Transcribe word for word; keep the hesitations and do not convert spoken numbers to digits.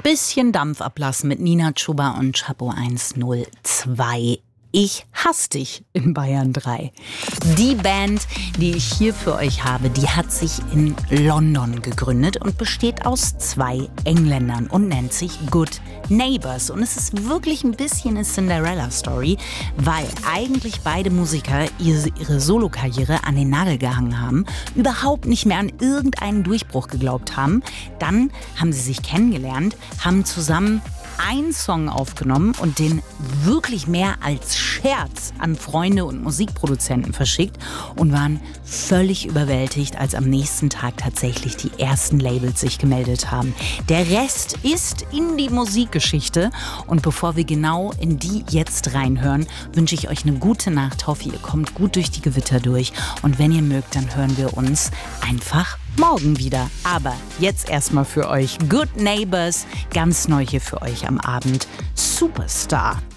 Bisschen Dampf ablassen mit Nina Chuba und Chapeau eins null zwei. Ich hasse dich in Bayern drei. Die Band, die ich hier für euch habe, die hat sich in London gegründet und besteht aus zwei Engländern und nennt sich Good Neighbors. Und es ist wirklich ein bisschen eine Cinderella-Story, weil eigentlich beide Musiker ihre, ihre Solokarriere an den Nagel gehangen haben, überhaupt nicht mehr an irgendeinen Durchbruch geglaubt haben. Dann haben sie sich kennengelernt, haben zusammen einen Song aufgenommen und den wirklich mehr als Scherz an Freunde und Musikproduzenten verschickt und waren völlig überwältigt, als am nächsten Tag tatsächlich die ersten Labels sich gemeldet haben. Der Rest ist in die Musikgeschichte und bevor wir genau in die jetzt reinhören, wünsche ich euch eine gute Nacht. Hoffe, ihr kommt gut durch die Gewitter durch und wenn ihr mögt, dann hören wir uns einfach morgen wieder. Aber jetzt erstmal für euch Good Neighbors, ganz neu hier für euch am Abend, Superstar.